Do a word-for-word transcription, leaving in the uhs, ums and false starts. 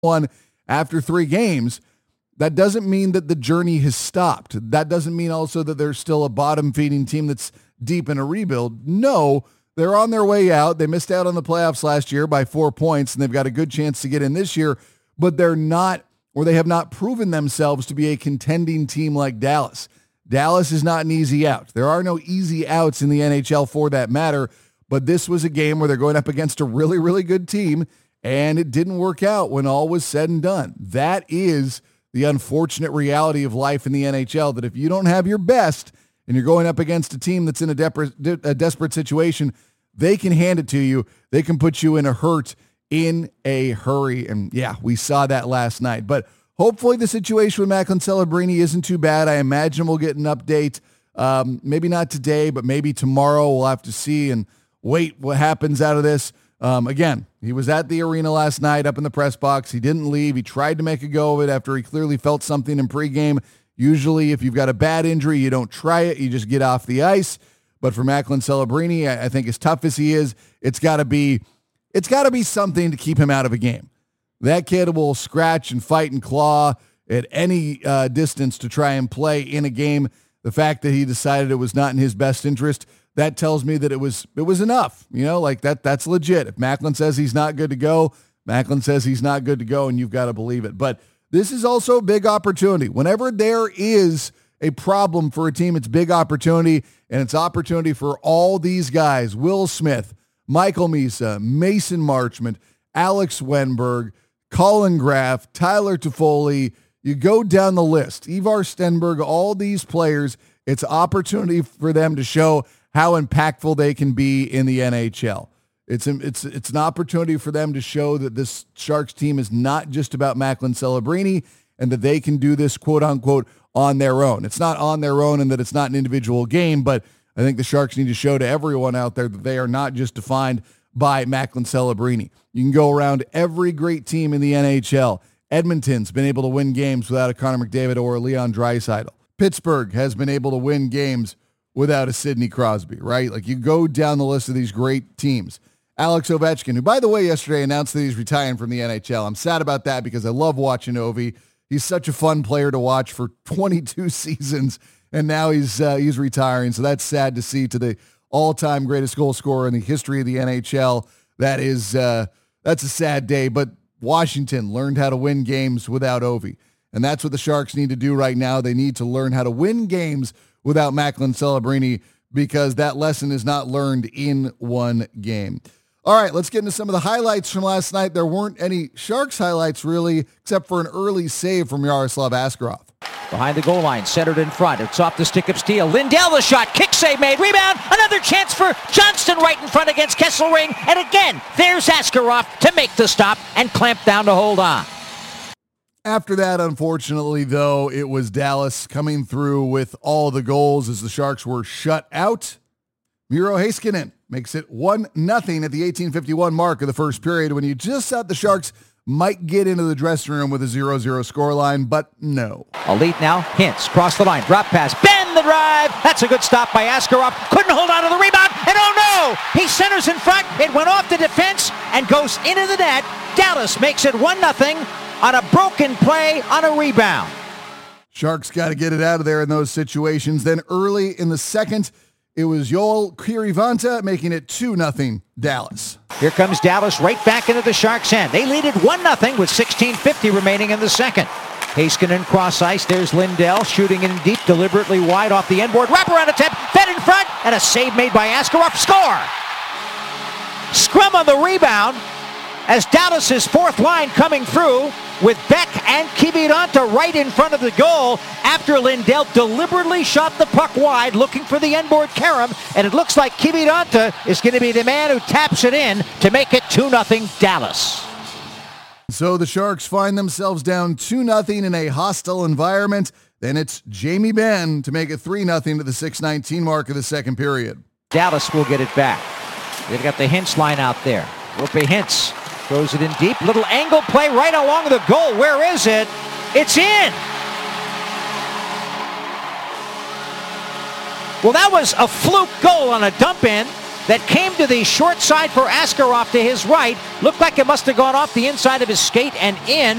one after three games, that doesn't mean that the journey has stopped. That doesn't mean also that there's still a bottom-feeding team that's deep in a rebuild. No, they're on their way out. They missed out on the playoffs last year by four points, and they've got a good chance to get in this year, but they're not, or they have not proven themselves to be a contending team like Dallas. Dallas is not an easy out. There are no easy outs in the N H L for that matter, but this was a game where they're going up against a really, really good team, and it didn't work out when all was said and done. That is the unfortunate reality of life in the N H L, that if you don't have your best and you're going up against a team that's in a, depre- a desperate situation, they can hand it to you. They can put you in a hurt in a hurry. And yeah, we saw that last night. But hopefully the situation with Macklin Celebrini isn't too bad. I imagine we'll get an update. Um, maybe not today, but maybe tomorrow. We'll have to see and wait what happens out of this. Um, again, he was at the arena last night up in the press box. He didn't leave. He tried to make a go of it after he clearly felt something in pregame. Usually if you've got a bad injury, you don't try it. You just get off the ice. But for Macklin Celebrini, I, I think as tough as he is, it's got to be it's got to be something to keep him out of a game. That kid will scratch and fight and claw at any uh, distance to try and play in a game. The fact that he decided it was not in his best interest, that tells me that it was it was enough. You know, like that that's legit. If Macklin says he's not good to go, Macklin says he's not good to go, and you've got to believe it. But this is also a big opportunity. Whenever there is a problem for a team, it's big opportunity, and it's opportunity for all these guys: Will Smith, Michael Misa, Mason Marchment, Alex Wenberg, Colin Graff, Tyler Toffoli. You go down the list. Ivar Stenberg, all these players, it's opportunity for them to show how impactful they can be in the N H L. It's a, it's it's an opportunity for them to show that this Sharks team is not just about Macklin Celebrini and that they can do this, quote unquote, on their own. It's not on their own and that it's not an individual game, but I think the Sharks need to show to everyone out there that they are not just defined by Macklin Celebrini. You can go around every great team in the N H L. Edmonton's been able to win games without a Connor McDavid or a Leon Draisaitl. Pittsburgh has been able to win games without a Sidney Crosby, right? Like, you go down the list of these great teams. Alex Ovechkin, who, by the way, yesterday announced that he's retiring from the N H L. I'm sad about that because I love watching Ovi. He's such a fun player to watch for twenty-two seasons, and now he's uh, he's retiring. So that's sad to see. To the all-time greatest goal scorer in the history of the N H L, that is uh, that's a sad day. But Washington learned how to win games without Ovi, and that's what the Sharks need to do right now. They need to learn how to win games without Macklin Celebrini, because that lesson is not learned in one game. All right, let's get into some of the highlights from last night. There weren't any Sharks highlights, really, except for an early save from Yaroslav Askarov. Behind the goal line, centered in front. It's off the stick of Steele. Lindell, the shot. Kick save made. Rebound. Another chance for Johnston right in front against Kesselring. And again, there's Askarov to make the stop and clamp down to hold on. After that, unfortunately, though, it was Dallas coming through with all the goals as the Sharks were shut out. Miro Heiskanen makes it one nothing at the eighteen fifty-one mark of the first period, when you just thought the Sharks might get into the dressing room with a zero zero scoreline, but no. A lead now. Hintz, cross the line, drop pass, bend the drive. That's a good stop by Askarov. Couldn't hold on to the rebound, and oh no! He centers in front. It went off the defense and goes into the net. Dallas makes it one nothing on a broken play on a rebound. Sharks got to get it out of there in those situations. Then early in the second, it was Joel Kirivanta making it two nothing Dallas. Here comes Dallas right back into the Sharks' end. They lead it one nothing with sixteen fifty remaining in the second. Heiskanen cross ice. There's Lindell shooting in deep, deliberately wide off the end board. Wraparound attempt, fed in front, and a save made by Askarov. Score! Scrum on the rebound as Dallas's fourth line coming through with Beck and Kiviranta right in front of the goal after Lindell deliberately shot the puck wide looking for the end board carom, and it looks like Kiviranta is going to be the man who taps it in to make it two nothing Dallas. So the Sharks find themselves down two nothing in a hostile environment. Then it's Jamie Benn to make it three nothing to the six nineteen mark of the second period. Dallas will get it back. They've got the Hintz line out there. Roope Hintz throws it in deep. Little angle play right along the goal. Where is it? It's in. Well, that was a fluke goal on a dump in. that came to the short side for Askarov to his right. Looked like it must have gone off the inside of his skate and in.